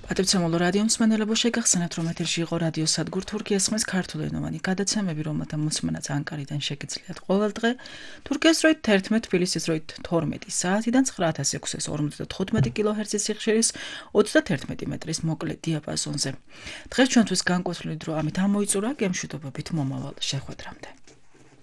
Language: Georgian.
პატივცემულო რადიო მსმენელებო, შეგახსენებთ, რომ ეთერში იყო რადიო სადგურ თურქიას ხმის ქართულენოვანი გადაცემები, რომელთა მოსმენაც ანკარიდან შეგიძლიათ ყოველდღე. თურქეთის დროით 11, თბილისის დროით 12 საათიდან 9645 კილოჰერცის სიხშირის 31 მეტრის მოკლე დიაპაზონზე. დღეს ჩვენთვის განკვეთილი დრო ამით ამოიწურა, გემშვიდობებით მომავალ შეხვედრამდე.